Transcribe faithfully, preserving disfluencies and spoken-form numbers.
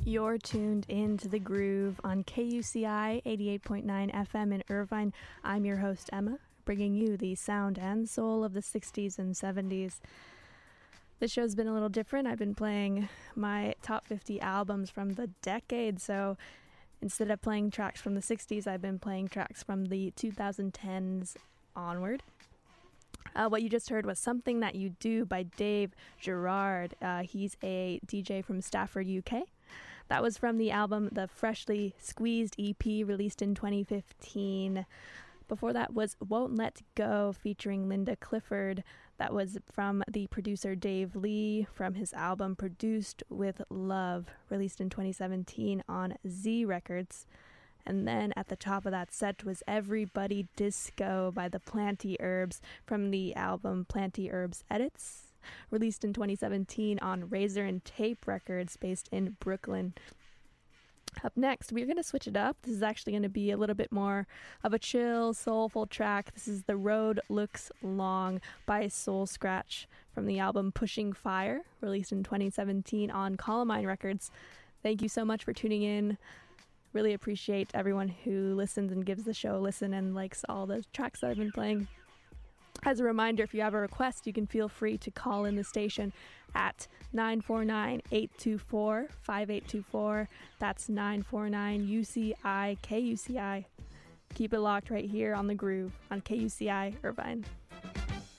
You're tuned into The Groove on K U C I eighty-eight point nine F M in Irvine. I'm your host, Emma, bringing you the sound and soul of the sixties and seventies. This show's been a little different. I've been playing my top fifty albums from the decade, so instead of playing tracks from the sixties, I've been playing tracks from the twenty tens onward. Uh, what you just heard was Something That You Do by Dave Gerard. Uh, he's a D J from Stafford, U K. That was from the album The Freshly Squeezed E P, released in twenty fifteen. Before that was Won't Let Go featuring Linda Clifford. That was from the producer Dave Lee from his album Produced with Love, released in twenty seventeen on Z Records. And then at the top of that set was Everybody Disco by the Planty Herbs from the album Planty Herbs Edits, released in twenty seventeen on Razor and Tape Records, based in Brooklyn. Up next, we're going to switch it up. This is actually going to be a little bit more of a chill, soulful track. This is The Road Looks Long by Soul Scratch from the album Pushing Fire, released in twenty seventeen on Columbine Records. Thank you so much for tuning in. Really appreciate everyone who listens and gives the show a listen and likes all the tracks that I've been playing. As a reminder, if you have a request, you can feel free to call in the station at nine four nine, eight two four, five eight two four. That's nine four nine U C I K U C I. Keep it locked right here on The Groove on K U C I Irvine.